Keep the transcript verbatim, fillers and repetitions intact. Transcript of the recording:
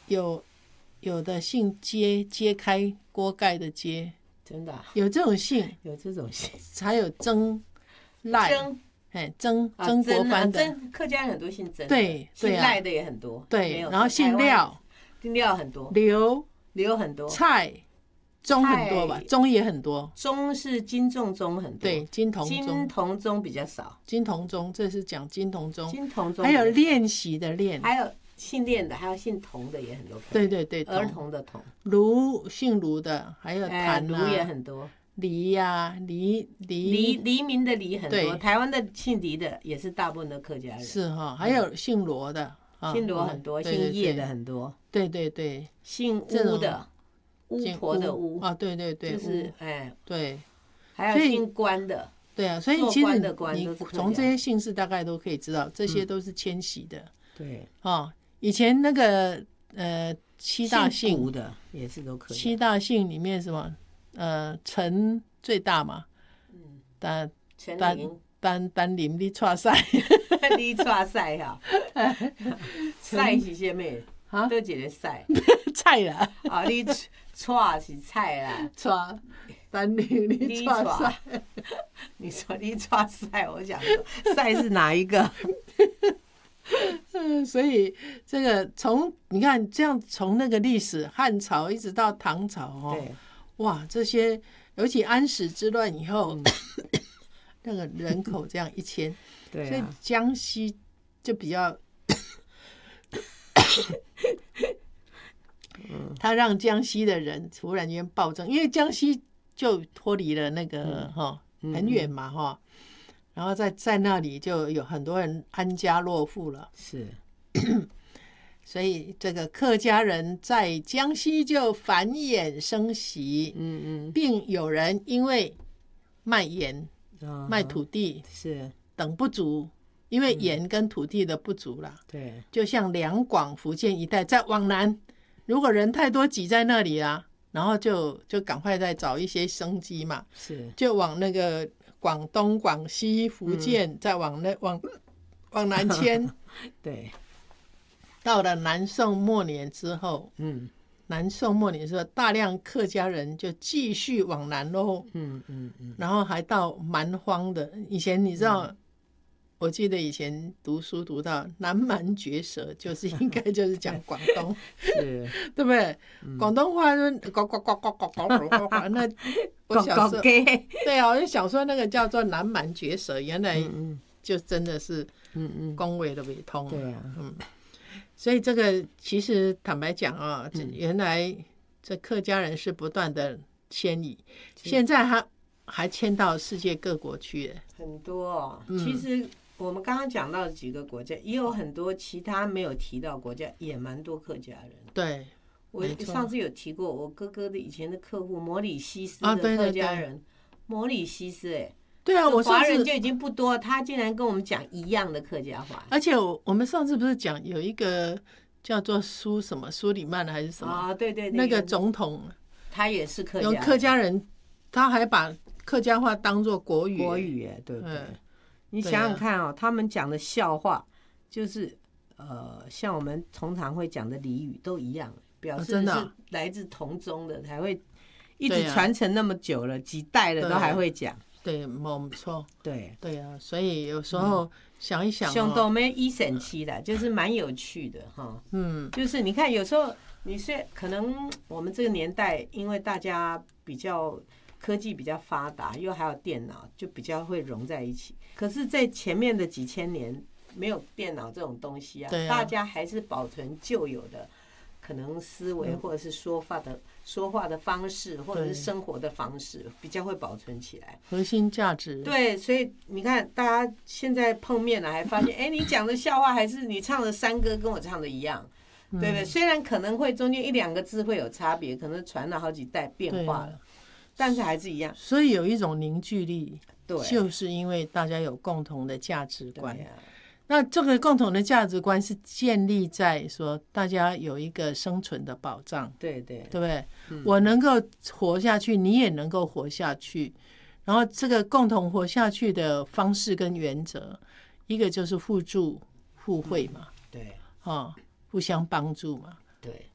有有的姓揭，揭开锅盖的揭， 真的、啊、 有这种姓， 有这种姓， 还有曾赖， 曾哎曾啊曾国藩的， 曾、啊、客家人很多姓曾， 对对啊， 姓赖的也很多， 对，然后姓廖， 姓廖很多， 刘刘很多， 蔡钟很多吧，钟也很多， 钟是金仲钟很多， 对，金同钟， 金同钟比较少， 金同钟这是讲金同钟， 金同钟还有练习的练， 还有姓练的，还有姓童的也很多， 对对对， 儿童的童， 卢姓卢的，还有谭卢、哎、也很多。 黎呀，黎黎黎黎明的黎很多，台湾的姓黎的也是大部分的客家人， 是哈，还有姓罗的， 嗯、姓罗很多，姓叶的很多， 对对对， 姓巫的，巫婆的巫啊，对对对， 就是哎， 对， 还有姓关的， 对啊，所以其实你从这些姓氏大概都可以知道，这些都是迁徙的， 对啊，以前那个呃七大姓的也是都可以， 七大姓里面什么？呃，陈最大嘛，嗯，单单单单林你错赛， 你错赛哈，赛是什么？啊，都一个赛， 菜啦， 啊，你错是菜啦， 错单林你错赛， 你说你错赛，我想说赛是哪一个？ 嗯，所以这个从你看这样从那个历史汉朝一直到唐朝哦。 对， 哇，这些尤其安史之乱以后，嗯、那个人口这样一千， 对、啊， 所以江西就比较，他让江西的人突然间暴增，因为江西就脱离了那个哈、嗯、很远嘛哈，然后在在那里就有很多人安家落户了， 是。 所以这个客家人在江西就繁衍生息， 嗯嗯， 并有人因为卖盐、 哦、 卖土地是等不足，因为盐跟土地的不足啦， 对、嗯， 就像两广福建一带再往南，如果人太多挤在那里啊，然后就就赶快再找一些生机嘛， 是， 就往那个广东、广西、福建、嗯、再往那往往南迁， 对。 到了南宋末年之后，嗯，南宋末年之后，大量客家人就继续往南喽，嗯嗯嗯，然后还到蛮荒的。以前你知道，嗯、我记得以前读书读到南蛮绝舌，就是应该就是讲广东， 是， 对不对？嗯、广东话就呱呱呱呱呱呱呱呱，那我小时候对啊，我就想说那个叫做南蛮绝舌，原来就真的是嗯嗯恭维的未通，对啊，嗯。所以这个其实坦白讲啊、哦，原来这客家人是不断的迁移，现在还还迁到世界各国去， 很多、哦嗯。其实我们刚刚讲到几个国家，也有很多其他没有提到国家，也蛮多客家人。 对， 我上次有提过，我哥哥的以前的客户摩里西斯的客家人，啊、对对对摩里西斯哎、欸。 对啊，我华人就已经不多，他竟然跟我们讲一样的客家话。 而且我我们上次不是讲有一个叫做苏什么苏里曼还是什么啊、哦？对对对， 那个总统他也是客家有客家人，他还把客家话当作国语。 国语哎，对不对？嗯、你想想看哦，他们讲的笑话就是呃，像我们通常会讲的俚语都一样，表示是来自同宗的，才会一直传承那么久了，几代了都还会讲。 对，没错， 对对啊，所以有时候想一想、哦， 熊都没一省七的，就是蛮有趣的哈。嗯，就是你看，有时候你是可能我们这个年代，因为大家比较科技比较发达，又还有电脑，就比较会融在一起。可是，在前面的几千年，没有电脑这种东西啊，啊大家还是保存旧有的可能思维，或者是说话的。说话的方式，或者是生活的方式，比较会保存起来。 核心价值。 对，所以你看，大家现在碰面了，还发现，哎，你讲的笑话还是你唱的山歌跟我唱的一样，嗯、对不对？虽然可能会中间一两个字会有差别，可能传了好几代变化了，但是还是一样。 所以有一种凝聚力， 对， 就是因为大家有共同的价值观。那这个共同的价值观是建立在说大家有一个生存的保障， 对对， 对不对？嗯、我能够活下去，你也能够活下去，然后这个共同活下去的方式跟原则，一个就是互助互惠嘛， 嗯、对， 啊、哦，互相帮助嘛， 对，